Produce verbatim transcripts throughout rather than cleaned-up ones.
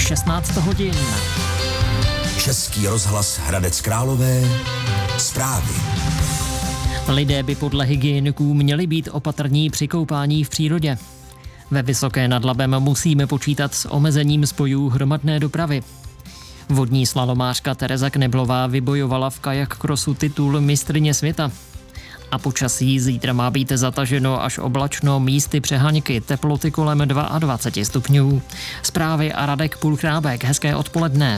šestnáct hodin. Český rozhlas Hradec Králové. Zprávy. Lidé by podle hygieniků měli být opatrní při koupání v přírodě. Ve Vysoké nad Labem musíme počítat s omezením spojů hromadné dopravy. Vodní slalomářka Tereza Kneblová vybojovala v kajak krosu titul mistryně světa. A počasí zítra má být zataženo až oblačno, místy přeháňky, teploty kolem dvacet dva stupňů. Zprávy a Radek Půlchrábek, hezké odpoledne.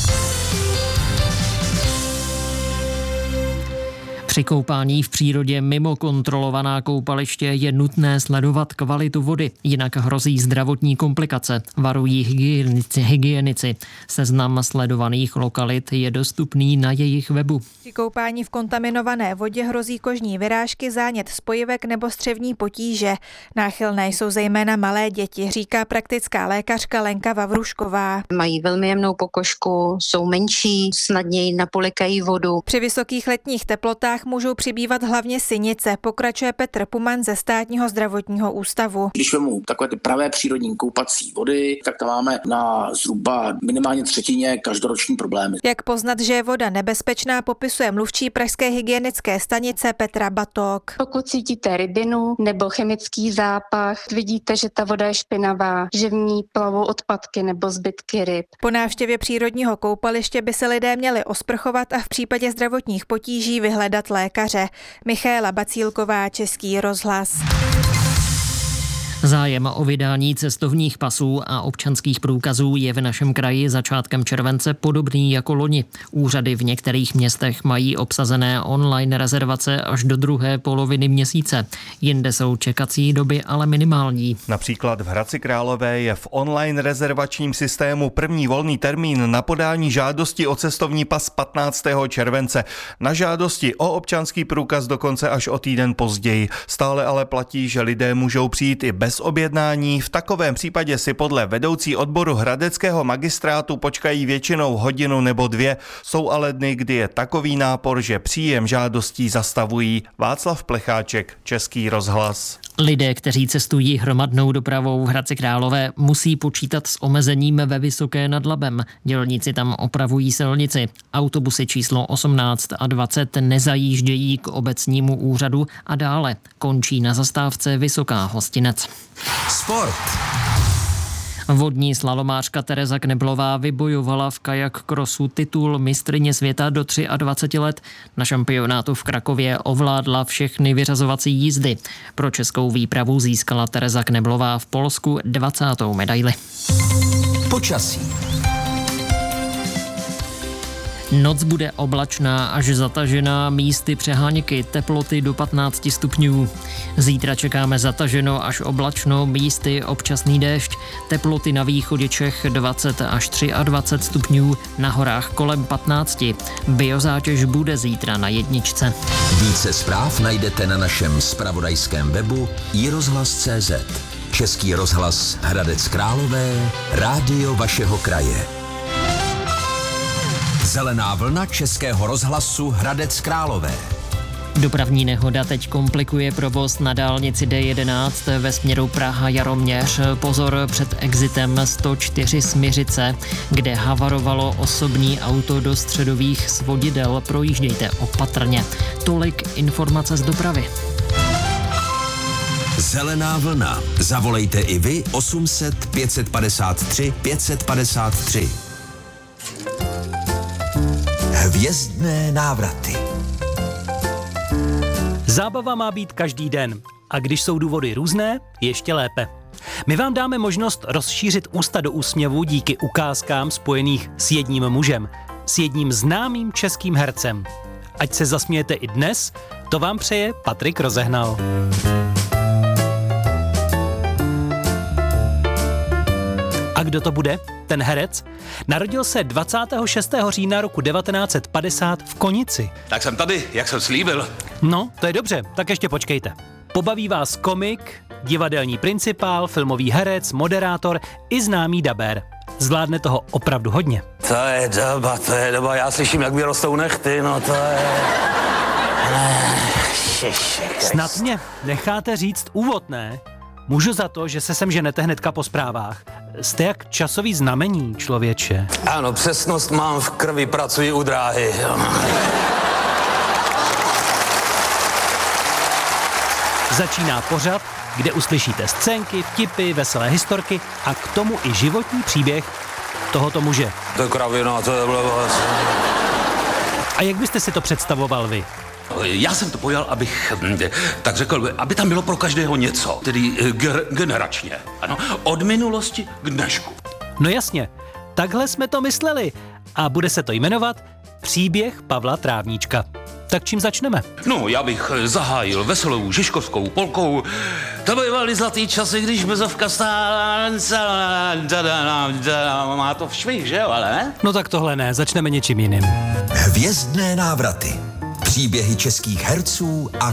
Při koupání v přírodě mimo kontrolovaná koupaliště je nutné sledovat kvalitu vody, jinak hrozí zdravotní komplikace, varují hygienici. hygienici. Seznam sledovaných lokalit je dostupný na jejich webu. Při koupání v kontaminované vodě hrozí kožní vyrážky, zánět spojivek nebo střevní potíže. Náchylné jsou zejména malé děti, říká praktická lékařka Lenka Vavrušková. Mají velmi jemnou pokožku, jsou menší, snadněji napolikají vodu. Při vysokých letních teplotách můžou přibývat hlavně sinice, pokračuje Petr Puman ze Státního zdravotního ústavu. Když vemu takové ty pravé přírodní koupací vody, tak tam máme na zhruba minimálně třetině každoroční problémy. Jak poznat, že je voda nebezpečná, popisuje mluvčí pražské hygienické stanice Petra Batok. Pokud cítíte rybinu nebo chemický zápach, vidíte, že ta voda je špinavá, že v ní plavou odpadky nebo zbytky ryb. Po návštěvě přírodního koupaliště by se lidé měli osprchovat a v případě zdravotních potíží vyhledat lékaře. Michaela Bacílková, Český rozhlas. Zájem o vydání cestovních pasů a občanských průkazů je v našem kraji začátkem července podobný jako loni. Úřady v některých městech mají obsazené online rezervace až do druhé poloviny měsíce. Jinde jsou čekací doby ale minimální. Například v Hradci Králové je v online rezervačním systému první volný termín na podání žádosti o cestovní pas patnáctého července. Na žádosti o občanský průkaz dokonce až o týden později. Stále ale platí, že lidé můžou přijít i bez bez objednání. V takovém případě si podle vedoucí odboru hradeckého magistrátu počkají většinou hodinu nebo dvě. Jsou ale dny, kdy je takový nápor, že příjem žádostí zastavují. Václav Plecháček, Český rozhlas. Lidé, kteří cestují hromadnou dopravou v Hradci Králové, musí počítat s omezením ve Vysoké nad Labem. Dělníci tam opravují silnici. Autobusy číslo osmnáct a dvacet nezajíždějí k obecnímu úřadu a dále končí na zastávce Vysoká Hostinec. Sport. Vodní slalomářka Tereza Kneblová vybojovala v kajak krosu titul mistryně světa do dvaceti třech let. Na šampionátu v Krakově ovládla všechny vyřazovací jízdy. Pro českou výpravu získala Tereza Kneblová v Polsku dvacátou medaili. Počasí. Noc bude oblačná až zatažená, místy přeháňky, teploty do patnáct stupňů. Zítra čekáme zataženo až oblačno, místy občasný déšť, teploty na východě Čech dvacet až dvacet tři stupňů, na horách kolem patnáct. Biozátěž bude zítra na jedničce. Více zpráv najdete na našem zpravodajském webu i rozhlas tečka cé zet. Český rozhlas Hradec Králové, rádio vašeho kraje. Zelená vlna Českého rozhlasu Hradec Králové. Dopravní nehoda teď komplikuje provoz na dálnici D jedenáct ve směru Praha-Jaroměř. Pozor před exitem sto čtyři Smiřice, kde havarovalo osobní auto do středových svodidel. Projíždějte opatrně. Tolik informace z dopravy. Zelená vlna. Zavolejte i vy osm set pět padesát tři pět padesát tři. Hvězdné návraty. Zábava má být každý den a když jsou důvody různé, ještě lépe. My vám dáme možnost rozšířit ústa do úsměvu díky ukázkám spojených s jedním mužem, s jedním známým českým hercem. Ať se zasmějete i dnes, to vám přeje Patrik Rozehnal. A kdo to bude? Ten herec? Narodil se dvacátého šestého října roku devatenáct set padesát v Konici. Tak jsem tady, jak jsem slíbil. No, to je dobře, tak ještě počkejte. Pobaví vás komik, divadelní principál, filmový herec, moderátor i známý dabér. Zvládne toho opravdu hodně. To je doba, to je doba, já slyším, jak mi rostou nechty, no to je... Snad mě necháte říct úvod, ne? Můžu za to, že se sem ženete hnedka po zprávách. Jste jak časový znamení, člověče. Ano, přesnost mám v krvi, pracuji u dráhy. Začíná pořad, kde uslyšíte scénky, vtipy, veselé historky a k tomu i životní příběh tohoto muže. To je kravina, to je blbost. A jak byste si to představoval vy? Já jsem to pojal, abych tak řekl, aby tam bylo pro každého něco, tedy ger- generačně. Ano, od minulosti k dnešku. No jasně, takhle jsme to mysleli. A bude se to jmenovat Příběh Pavla Trávníčka. Tak čím začneme? No, já bych zahájil veselou žižkovskou polkou. To bývaly zlatý časy, když bezovka stála... Má to všvih, že jo, ale ne? No tak tohle ne, začneme něčím jiným. Hvězdné návraty. Příběhy českých herců a